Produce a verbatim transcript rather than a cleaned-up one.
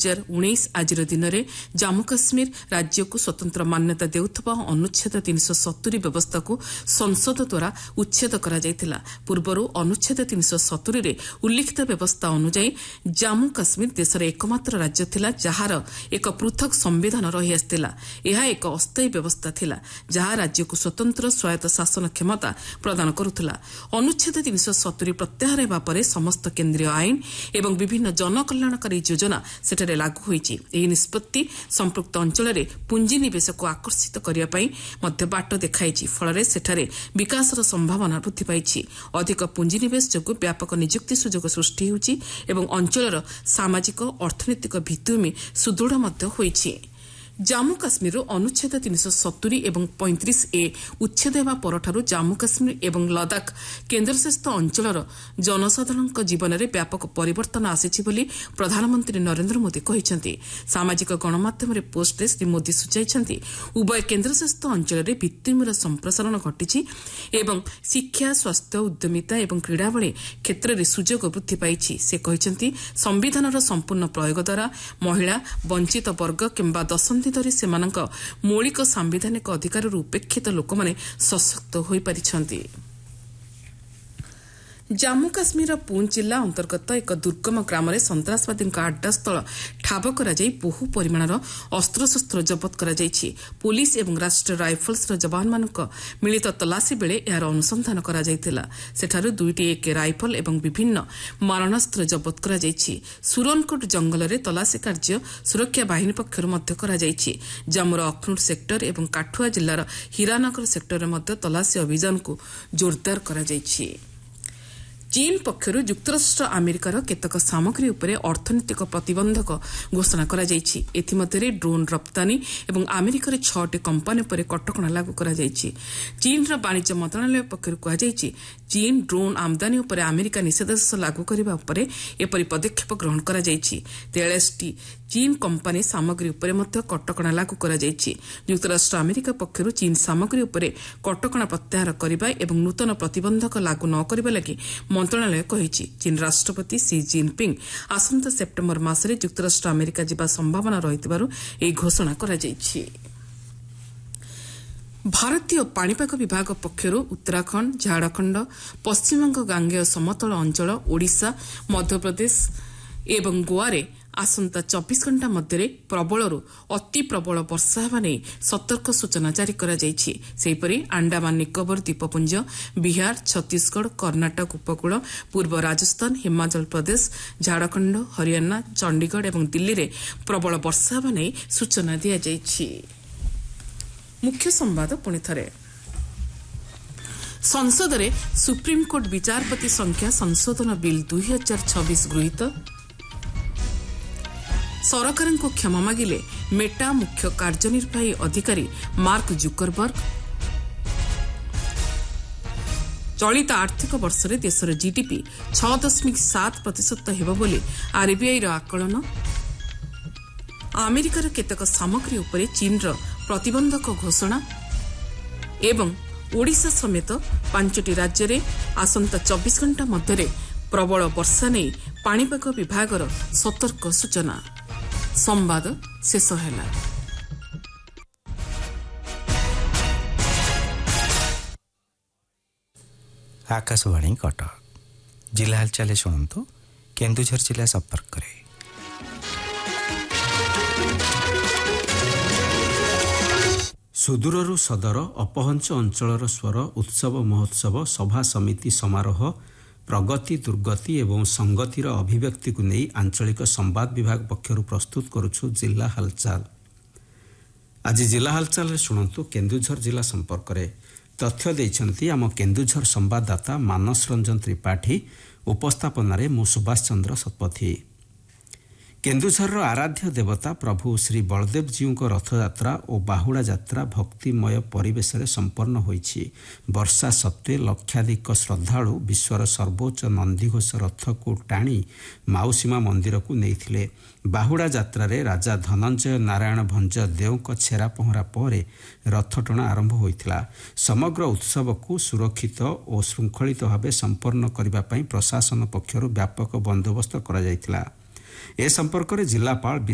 हजार उन्नीस आज दिन में जम्मू काश्मीर राज्य को स्वतंत्र मान्यता देउथबा अनुच्छेद तीन सौ सत्तरी व्यवस्था को संसद द्वारा उच्छेद करा जायतिला। पूर्वरु अनुच्छेद तीन सौ सत्तरी रे उल्लिखित व्यवस्था अनुसार जम्मू काश्मीर देशर एकमात्र राज्य थिला जहार एक पृथक संविधान रही आस्थिला। यह एक अस्थायी व्यवस्था थिला जहाँ राज्य को स्वतंत्र स्वायत्त शासन क्षमता प्रदान करुथिला। अनुच्छेद तीन सौ सत्तरी प्रत्याहार हेबा परे समस्त केन्द्रीय आईन एवं विभिन्न जनकल्याणकारी योजना सेठारे लागू होईछि। एही निष्पत्ति संपृक्त अंचल में पुंजीनिवेश को आकर्षित करने पर बाट देखाई फल सेठारे विकासर संभावना वृद्धि पाई। अधिक पुंजीनिवेश जो व्यापक निजुक्ति सुजोग सृष्टि होछि एवं अंचलर सामाजिक अर्थनैतिक भित्तिभूमि सुदृढ़ होइछि। जम्मू काश्मीर अनुच्छेद तीन सौ सत्तरी एवं पैंतीस ए उच्छेद हेबा परठारु जम्मू काश्मीर एवं लद्दाख केन्द्रशासित अंचलर जनसाधारण जीवन में व्यापक परिवर्तन आसिछि बोली प्रधानमंत्री नरेंद्र मोदी कहिसेंति। सामाजिक गणमाध्यम पोस्टरे श्री मोदी सूचाइछन्ति उभय केन्द्रशासित अंचल में भित्तिभूमिर संप्रसारण घटिछि एवं शिक्षा स्वास्थ्य उद्यमिता एवं क्रीड़ा भली क्षेत्र में सुजोग वृद्धि पाइछि। से कहिसेंति संविधानर संपूर्ण प्रयोग द्वारा महिला वंचित वर्ग किंबा दशंधि धरी सेमानक मौलिक सांविधानिक अधिकार उपेक्षित लोक माने सशक्त होई परिछन्ति। जम्मू काश्मीर पूंछ जिला अंतर्गत एक दुर्गम ग्राम में सन्त्रासवादी आड्डा स्थल ठाब कराई बहु परिमाणर अस्त्रशस्त्र जबत कराଯାଇଛି। पुलिस एवं राष्ट्रीय राइफल्स जवान मानक मिलित तलासी बेले यार अनुसंधान कराଯାଇଥିଲା। सेठारु दुईटी एक राइफल एवं विभिन्न मारणास्त्र जबत कराଯାଇଛି। सुरनकोट जंगल में तलासी कार्य सुरक्षा बाहिनी पक्षर मध्य कराଯାଇଛି। जम्मूर अखनूर सेक्टर एवं काठुआ जिलार हीरानगर सेक्टर में मध्य तलासी अभियान को जोरदार कराଯାଇଛି। चीन पक्षर युक्तराष्ट्र अमेरिकार केतक सामग्री उपरे अर्थनैतिक प्रतिबंधक घोषणा करा जायछि। एथिमध्यरे ड्रोन रप्तानी एवं अमेरिकार छटी कंपानी पर कटकणा लागू करा जायछि। चीनर वाणिज्य मंत्रालय पक्षर कहा जायछि चीन ड्रोन आमदानी उपरे अमेरिका निषेधादेश लागू करबा उपरे एपरि पदक्षेप ग्रहण करा जायछि। तेयालीस चीन कंपानी सामग्री उपरे मध्य कटकणा लागू करा जायछि। युक्तराष्ट्र अमेरिका पक्षर चीन सामग्री उपरे कटकणा प्रत्याहार करबा एवं नूतन प्रतिबंधक लागू न करबा लागि मंत्रालय कहिछि। चीन राष्ट्रपति सी जिनपिंग आसंता सेप्टेम्बर मासरे युक्तराष्ट्र अमेरिका जिबा संभावना रहितबारु एही घोषणा करा जायछि। भारतीय पाणीपाग विभाग पक्षर उत्तराखंड झारखंड पश्चिमबंग गांगेय समतल अंचल ओडिशा मध्यप्रदेश एवं गोआरे आसंता चौबीस घंटा मध्य प्रबलरू अति प्रबल वर्षा हेबा नै सतर्क सूचना जारी करा जायछि। सेहिपरि अंडमान निकोबर द्वीपपुंज बिहार छत्तीसगढ़ कर्णाटक उपकूल पूर्व राजस्थान हिमाचल प्रदेश झारखंड हरियाणा चंडीगढ़ एवं दिल्ली रे प्रबल वर्षा हेबा नै सूचना दिया जायछि। मुख्य संवाद पुणी थरे संसद रे सुप्रीमकोर्ट विचारपति संख्या संशोधन बिल दुई हजार छब्बीस गृहीत। सरकार को क्षमा मागिले मेटा मुख्य कार्यनिर्वाही अधिकारी मार्क जुकरबर्ग। चलित आर्थिक वर्ष में देशर जीडीपी छह दशमिक सात प्रतिशत हेब बोली आरबीआई आकलन। अमेरिकार केतक सामग्री उपरे चीनर प्रतिबंधक घोषणा एवं ओडिशा समेत पांचटी राज्य में आसंता चौबीस घंटा मध्य प्रबल वर्षा नहीं पाणीपाग विभागर सतर्क सूचना। संवाद शेष है। आकाशवाणी कटक जिला हालचाल शुणु केन्दुझर जिला संपर्क करे। सुदूररू सदर अपहंच अंचलर स्वर उत्सव महोत्सव सभा समिति समारोह प्रगति दुर्गति एवं संगतिर अभिव्यक्ति को नहीं आंचलिक संवाद विभाग पक्षर प्रस्तुत करुछु जिला हालचाल। आज जिला हालचाल शुणु केन्दुझर जिला संपर्क रे तथ्य देइछन्ति आम केन्दुझर संवाददाता मानस रंजन त्रिपाठी उपस्थापन रे मु सुभाष चंद्र शतपथी। केन्दुझर आराध्य देवता प्रभु श्री बलदेव जीव को रथयात्रा और बाहुड़ा यात्रा भक्तिमय परिवेश रे संपन्न होइछि। वर्षा सत्वे लक्षाधिक श्रद्धालु विश्वर सर्वोच्च नंदीघोष रथ को टाणी माउसीमा मंदिर को नेइथिले। बाहुड़ा यात्रा रे राजा धनंजय नारायण भंज देव को छेरा पहरा पर रथटଣା आरंभ होइथिला। समग्र उत्सव को सुरक्षित और श्रृंखलित भाव संपन्न करबा पई प्रशासन पक्षरु व्यापक बंदोबस्त करा जायतिला। ए संपर्क में जिलापाल